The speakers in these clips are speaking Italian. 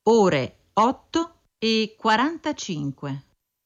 ore 8:45.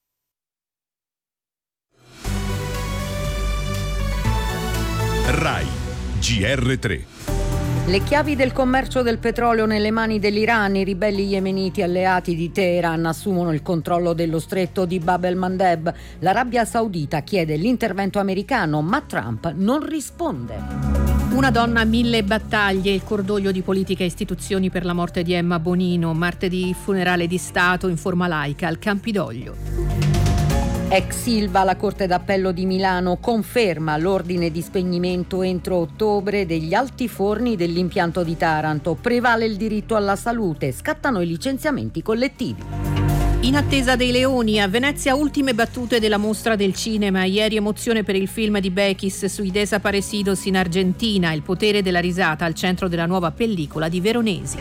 RAI GR3. Le chiavi del commercio del petrolio nelle mani dell'Iran. I ribelli yemeniti alleati di Teheran assumono il controllo dello stretto di Bab el-Mandeb. L'Arabia Saudita chiede l'intervento americano, ma Trump non risponde. Una donna, 1000 battaglie, il cordoglio di politica e istituzioni per la morte di Emma Bonino. Martedì funerale di Stato in forma laica al Campidoglio. Ex Silva, la Corte d'Appello di Milano conferma l'ordine di spegnimento entro ottobre degli altiforni dell'impianto di Taranto. Prevale il diritto alla salute, scattano i licenziamenti collettivi. In attesa dei leoni, a Venezia ultime battute della mostra del cinema. Ieri emozione per il film di Bekis sui desaparecidos in Argentina, il potere della risata al centro della nuova pellicola di Veronesi.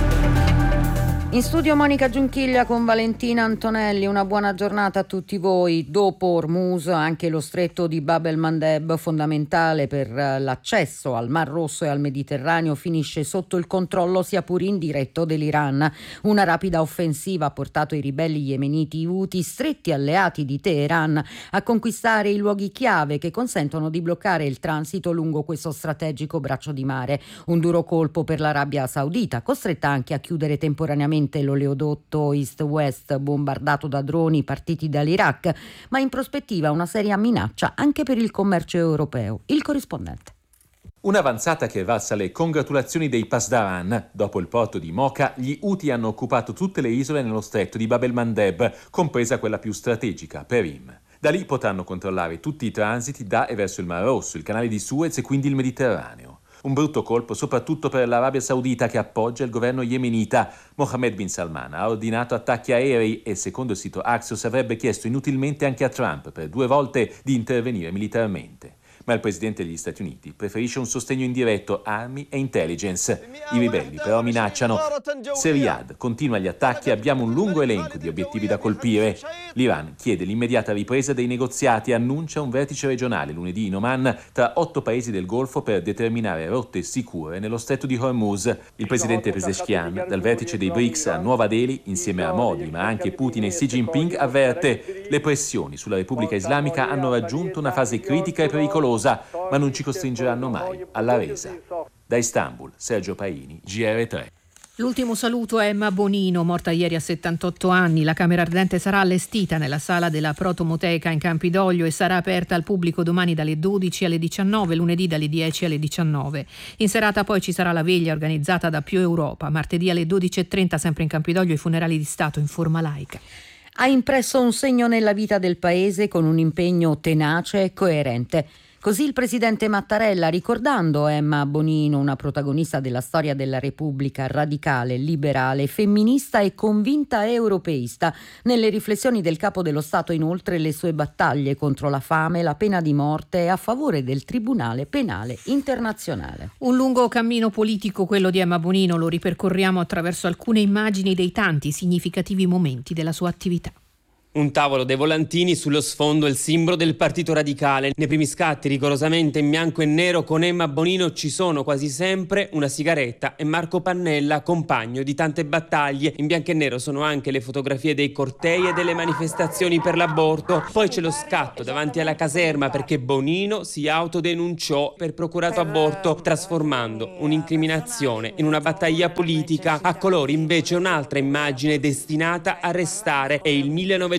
In studio Monica Giunchiglia con Valentina Antonelli. Una buona giornata a tutti voi. Dopo Hormuz, anche lo stretto di Bab el-Mandeb, fondamentale per l'accesso al Mar Rosso e al Mediterraneo, finisce sotto il controllo sia pur indiretto dell'Iran. Una rapida offensiva ha portato i ribelli yemeniti Houthi, stretti alleati di Teheran, a conquistare i luoghi chiave che consentono di bloccare il transito lungo questo strategico braccio di mare. Un duro colpo per l'Arabia Saudita, costretta anche a chiudere temporaneamente l'oleodotto East-West bombardato da droni partiti dall'Iraq, ma in prospettiva una seria minaccia anche per il commercio europeo. Il corrispondente. Un'avanzata che valsa le congratulazioni dei Pasdaran. Dopo il porto di Mocha, gli Houthi hanno occupato tutte le isole nello stretto di Bab el-Mandeb, compresa quella più strategica, Perim. Da lì potranno controllare tutti i transiti da e verso il Mar Rosso, il canale di Suez e quindi il Mediterraneo. Un brutto colpo soprattutto per l'Arabia Saudita, che appoggia il governo yemenita. Mohammed bin Salman ha ordinato attacchi aerei e, secondo il sito Axios, avrebbe chiesto inutilmente anche a Trump per 2 volte di intervenire militarmente. Ma il presidente degli Stati Uniti preferisce un sostegno indiretto, armi e intelligence. I ribelli però minacciano: se Riyadh continua gli attacchi abbiamo un lungo elenco di obiettivi da colpire. L'Iran chiede l'immediata ripresa dei negoziati e annuncia un vertice regionale lunedì in Oman tra 8 paesi del Golfo per determinare rotte sicure nello stretto di Hormuz. Il presidente Pezeshkian, dal vertice dei BRICS a Nuova Delhi, insieme a Modi ma anche Putin e Xi Jinping, avverte: le pressioni sulla Repubblica Islamica hanno raggiunto una fase critica e pericolosa, ma non ci costringeranno mai alla resa. Da Istanbul, Sergio Paini, GR3. L'ultimo saluto a Emma Bonino, morta ieri a 78 anni. La camera ardente sarà allestita nella sala della Protomoteca in Campidoglio e sarà aperta al pubblico domani dalle 12 alle 19, lunedì dalle 10 alle 19. In serata poi ci sarà la veglia organizzata da Più Europa. Martedì alle 12:30, sempre in Campidoglio, i funerali di Stato in forma laica. Ha impresso un segno nella vita del paese con un impegno tenace e coerente. Così il presidente Mattarella, ricordando Emma Bonino, una protagonista della storia della Repubblica, radicale, liberale, femminista e convinta europeista. Nelle riflessioni del capo dello Stato, inoltre, le sue battaglie contro la fame, la pena di morte e a favore del Tribunale Penale Internazionale. Un lungo cammino politico quello di Emma Bonino, lo ripercorriamo attraverso alcune immagini dei tanti significativi momenti della sua attività. Un tavolo dei volantini, sullo sfondo il simbolo del Partito Radicale. Nei primi scatti, rigorosamente in bianco e nero, con Emma Bonino ci sono quasi sempre una sigaretta e Marco Pannella, compagno di tante battaglie. In bianco e nero sono anche le fotografie dei cortei e delle manifestazioni per l'aborto. Poi c'è lo scatto davanti alla caserma perché Bonino si autodenunciò per procurato aborto, trasformando un'incriminazione in una battaglia politica. A colori invece un'altra immagine destinata a restare è il 1997.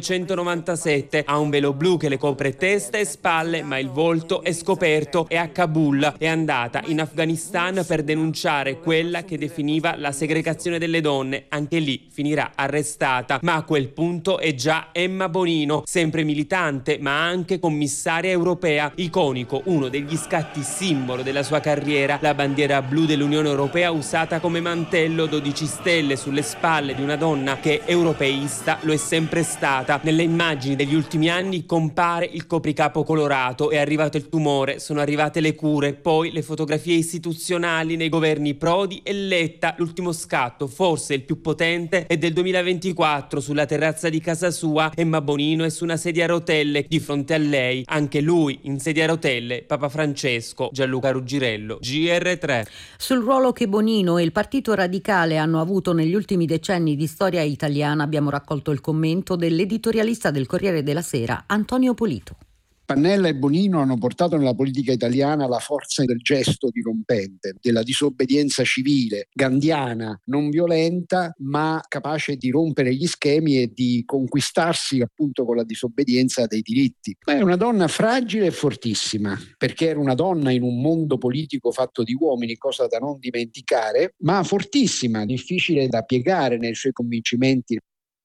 Ha un velo blu che le copre testa e spalle, ma il volto è scoperto. È a Kabul, è andata in Afghanistan per denunciare quella che definiva la segregazione delle donne. Anche lì finirà arrestata, ma a quel punto è già Emma Bonino, sempre militante ma anche commissaria europea. Iconico, uno degli scatti simbolo della sua carriera, la bandiera blu dell'Unione Europea usata come mantello, 12 stelle sulle spalle di una donna che europeista lo è sempre stata. scelta. Nelle immagini degli ultimi anni compare il copricapo colorato, è arrivato il tumore, sono arrivate le cure, poi le fotografie istituzionali nei governi Prodi e Letta. L'ultimo scatto, forse il più potente, è del 2024. Sulla terrazza di casa sua Emma Bonino è su una sedia a rotelle, di fronte a lei anche lui in sedia a rotelle, Papa Francesco. Gianluca Ruggirello, GR3. Sul ruolo che Bonino e il Partito Radicale hanno avuto negli ultimi decenni di storia italiana abbiamo raccolto il commento dell'editorialista del Corriere della Sera, Antonio Polito. Pannella e Bonino hanno portato nella politica italiana la forza del gesto dirompente, della disobbedienza civile, gandhiana, non violenta, ma capace di rompere gli schemi e di conquistarsi appunto con la disobbedienza dei diritti. Ma è una donna fragile e fortissima, perché era una donna in un mondo politico fatto di uomini, cosa da non dimenticare, ma fortissima, difficile da piegare nei suoi convincimenti.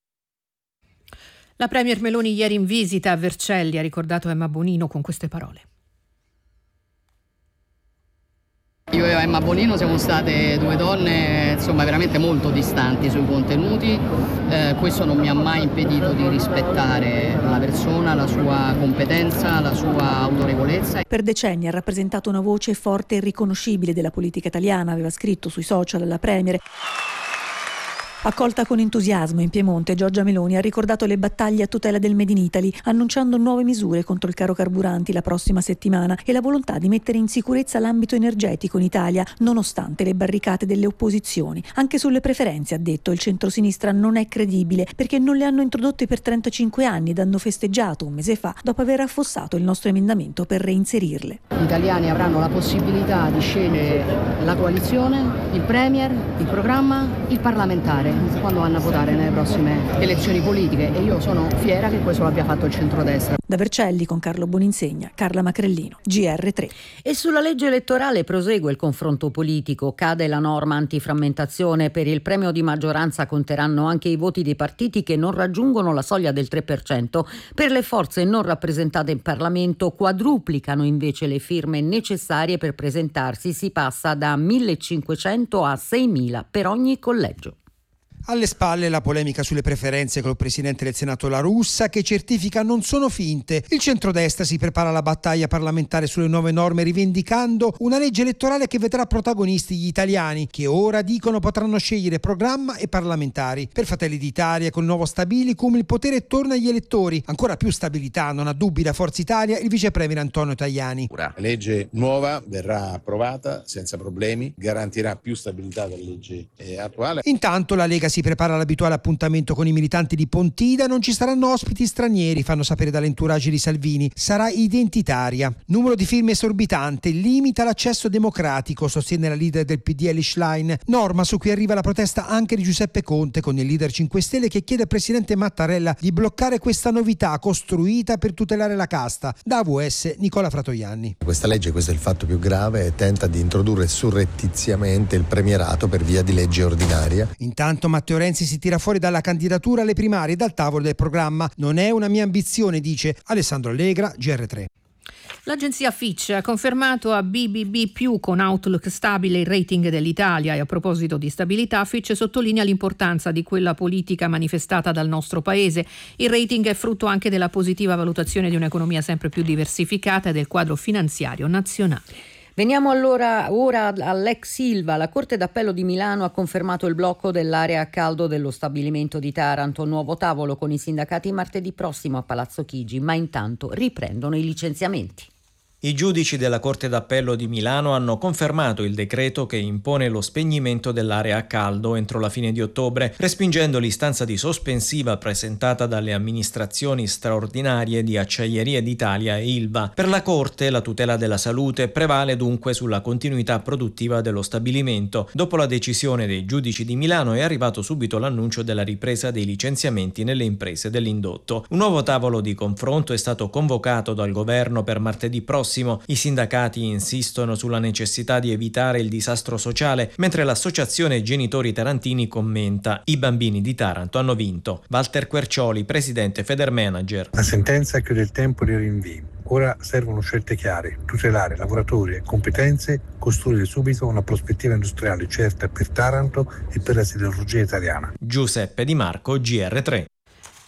La Premier Meloni ieri in visita a Vercelli ha ricordato Emma Bonino con queste parole. Io e Emma Bonino siamo state due donne veramente molto distanti sui contenuti, questo non mi ha mai impedito di rispettare la persona, la sua competenza, la sua autorevolezza. Per decenni ha rappresentato una voce forte e riconoscibile della politica italiana, aveva scritto sui social la Premier. Accolta con entusiasmo in Piemonte, Giorgia Meloni ha ricordato le battaglie a tutela del Made in Italy, annunciando nuove misure contro il caro carburanti la prossima settimana e la volontà di mettere in sicurezza l'ambito energetico in Italia, nonostante le barricate delle opposizioni. Anche sulle preferenze, ha detto, il centrosinistra non è credibile perché non le hanno introdotte per 35 anni ed hanno festeggiato un mese fa dopo aver affossato il nostro emendamento per reinserirle. Gli italiani avranno la possibilità di scegliere la coalizione, il premier, il programma, il parlamentare quando vanno a votare nelle prossime elezioni politiche, e io sono fiera che questo l'abbia fatto il centrodestra. Da Vercelli con Carlo Boninsegna, Carla Macrellino, GR3. E sulla legge elettorale prosegue il confronto politico. Cade la norma antiframmentazione. Per il premio di maggioranza conteranno anche i voti dei partiti che non raggiungono la soglia del 3%. Per le forze non rappresentate in Parlamento quadruplicano invece le firme necessarie per presentarsi. Si passa da 1.500 a 6.000 per ogni collegio. Alle spalle la polemica sulle preferenze col presidente del Senato La Russa, che certifica non sono finte. Il centrodestra si prepara alla battaglia parlamentare sulle nuove norme, rivendicando una legge elettorale che vedrà protagonisti gli italiani, che ora dicono potranno scegliere programma e parlamentari. Per Fratelli d'Italia, con il nuovo Stabilicum, il potere torna agli elettori. Ancora più stabilità, non ha dubbi da Forza Italia, il vice premier Antonio Tajani. La legge nuova verrà approvata senza problemi, garantirà più stabilità della legge attuale. Intanto la Lega si prepara all'abituale appuntamento con i militanti di Pontida. Non ci saranno ospiti stranieri, fanno sapere dall'entourage di Salvini. Sarà identitaria. Numero di firme esorbitante, limita l'accesso democratico, sostiene la leader del PD Elly Schlein. Norma su cui arriva la protesta anche di Giuseppe Conte, con il leader 5 Stelle che chiede al presidente Mattarella di bloccare questa novità costruita per tutelare la casta. Da AVS Nicola Fratoianni. Questa legge, questo è il fatto più grave, tenta di introdurre surrettiziamente il premierato per via di legge ordinaria. Intanto Matteo Renzi si tira fuori dalla candidatura alle primarie dal tavolo del programma. Non è una mia ambizione, dice Alessandro Allegra, GR3. L'agenzia Fitch ha confermato a BBB+ con outlook stabile il rating dell'Italia, e a proposito di stabilità Fitch sottolinea l'importanza di quella politica manifestata dal nostro paese. Il rating è frutto anche della positiva valutazione di un'economia sempre più diversificata e del quadro finanziario nazionale. Veniamo allora ora all'ex Ilva. La Corte d'Appello di Milano ha confermato il blocco dell'area a caldo dello stabilimento di Taranto. Nuovo tavolo con i sindacati martedì prossimo a Palazzo Chigi, ma intanto riprendono i licenziamenti. I giudici della Corte d'Appello di Milano hanno confermato il decreto che impone lo spegnimento dell'area a caldo entro la fine di ottobre, respingendo l'istanza di sospensiva presentata dalle amministrazioni straordinarie di Acciaierie d'Italia e Ilva. Per la Corte la tutela della salute prevale dunque sulla continuità produttiva dello stabilimento. Dopo la decisione dei giudici di Milano è arrivato subito l'annuncio della ripresa dei licenziamenti nelle imprese dell'indotto. Un nuovo tavolo di confronto è stato convocato dal governo per martedì prossimo. I sindacati insistono sulla necessità di evitare il disastro sociale, mentre l'associazione Genitori Tarantini commenta: i bambini di Taranto hanno vinto. Walter Quercioli, presidente Federmanager. La sentenza chiude il tempo dei rinvii. Ora servono scelte chiare: tutelare lavoratori e competenze, costruire subito una prospettiva industriale certa per Taranto e per la siderurgia italiana. Giuseppe Di Marco, GR3.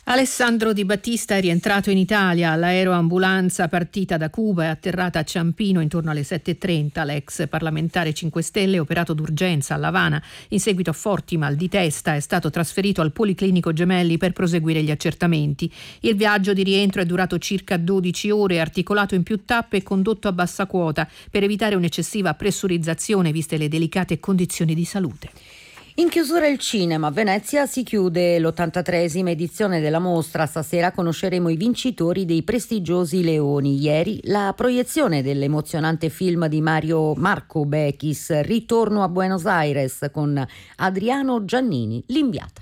Alessandro Di Battista è rientrato in Italia. L'aeroambulanza partita da Cuba è atterrata a Ciampino intorno alle 7:30. L'ex parlamentare 5 Stelle, operato d'urgenza a L'Avana in seguito a forti mal di testa, è stato trasferito al Policlinico Gemelli per proseguire gli accertamenti. Il viaggio di rientro è durato circa 12 ore, articolato in più tappe e condotto a bassa quota per evitare un'eccessiva pressurizzazione viste le delicate condizioni di salute. In chiusura il cinema, a Venezia si chiude l'83esima edizione della mostra. Stasera conosceremo i vincitori dei prestigiosi Leoni. Ieri la proiezione dell'emozionante film di Marco Bechis, Ritorno a Buenos Aires, con Adriano Giannini, l'inviata.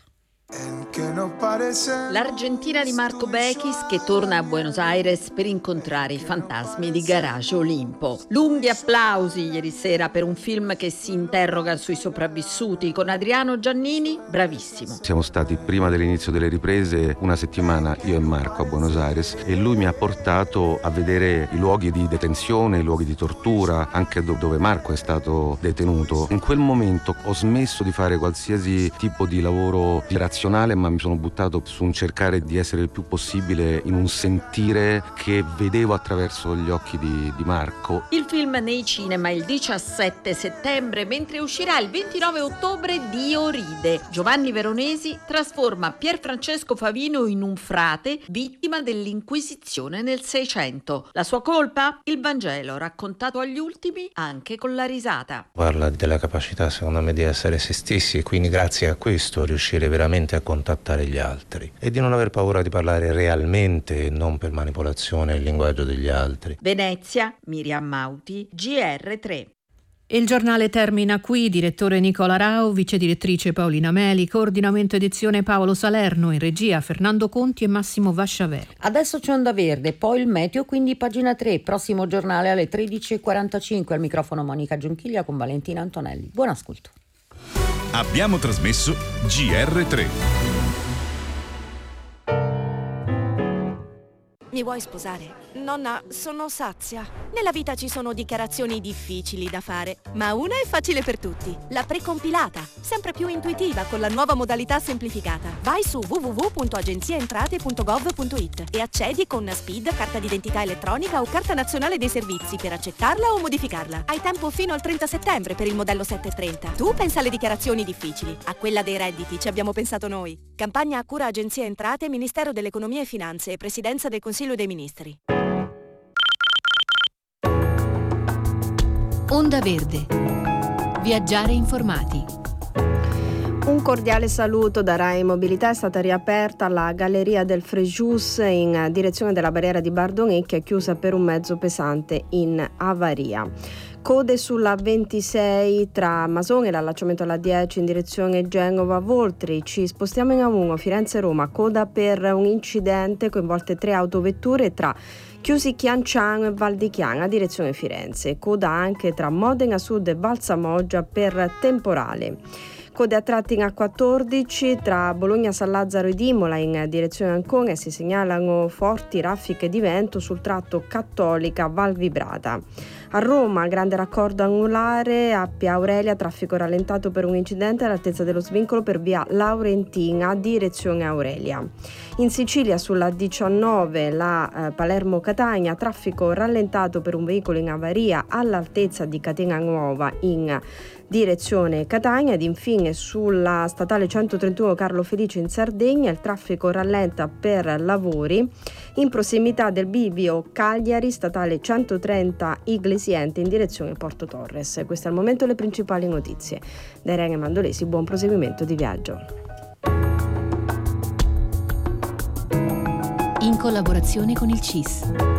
L'Argentina di Marco Bechis che torna a Buenos Aires per incontrare i fantasmi di Garage Olimpo. Lunghi applausi ieri sera per un film che si interroga sui sopravvissuti, con Adriano Giannini, bravissimo. Siamo stati prima dell'inizio delle riprese una settimana, io e Marco, a Buenos Aires, e lui mi ha portato a vedere i luoghi di detenzione, i luoghi di tortura, anche dove Marco è stato detenuto. In quel momento ho smesso di fare qualsiasi tipo di lavoro razionale, ma mi sono buttato su un cercare di essere il più possibile in un sentire che vedevo attraverso gli occhi di Marco. Il film nei cinema il 17 settembre, mentre uscirà il 29 ottobre Dio ride. Giovanni Veronesi trasforma Pierfrancesco Favino in un frate vittima dell'Inquisizione nel 600. La sua colpa? Il Vangelo raccontato agli ultimi anche con la risata. Parla della capacità, secondo me, di essere se stessi e quindi grazie a questo riuscire veramente a contattare gli altri e di non aver paura di parlare realmente e non per manipolazione il linguaggio degli altri. Venezia, Miriam Mauti, GR3. Il giornale termina qui. Direttore Nicola Rao, vice direttrice Paolina Meli, coordinamento edizione Paolo Salerno, in regia Fernando Conti e Massimo Vasciaver. Adesso c'è Onda Verde, poi il meteo, quindi pagina 3, prossimo giornale alle 13:45. Al microfono Monica Giunchiglia con Valentina Antonelli. Buon ascolto. Abbiamo trasmesso GR3. Mi vuoi sposare? Nonna, sono sazia. Nella vita ci sono dichiarazioni difficili da fare, ma una è facile per tutti. La precompilata, sempre più intuitiva con la nuova modalità semplificata. Vai su www.agenziaentrate.gov.it e accedi con SPID, carta d'identità elettronica o carta nazionale dei servizi per accettarla o modificarla. Hai tempo fino al 30 settembre per il modello 730. Tu pensa alle dichiarazioni difficili, a quella dei redditi ci abbiamo pensato noi. Campagna a cura Agenzia Entrate, Ministero dell'Economia e Finanze e Presidenza del Consiglio dei Ministri. Onda Verde. Viaggiare informati. Un cordiale saluto da Rai Mobilità. È stata riaperta la galleria del Frejus in direzione della barriera di Bardonecchia, chiusa per un mezzo pesante in avaria. Code sulla 26 tra Masone e l'allacciamento alla 10 in direzione Genova-Voltri. Ci spostiamo in A1 Firenze-Roma, coda per un incidente, coinvolte 3 autovetture tra Chiusi Chianciano e Val di Chiana, direzione Firenze. Coda anche tra Modena Sud e Valsamoggia per temporale. Code a tratti in A14 tra Bologna San Lazzaro ed Imola in direzione Ancona, si segnalano forti raffiche di vento sul tratto Cattolica Val Vibrata. A Roma, grande raccordo angolare a Pia Aurelia, traffico rallentato per un incidente all'altezza dello svincolo per via Laurentina, direzione Aurelia. In Sicilia sulla 19 la Palermo-Catania, traffico rallentato per un veicolo in avaria all'altezza di Catena Nuova in direzione Catania. Ed infine sulla statale 131 Carlo Felice in Sardegna il traffico rallenta per lavori in prossimità del bivio Cagliari, statale 130 Iglesiente in direzione Porto Torres. Queste al momento le principali notizie. Da Irene Mandolesi, buon proseguimento di viaggio. In collaborazione con il CIS.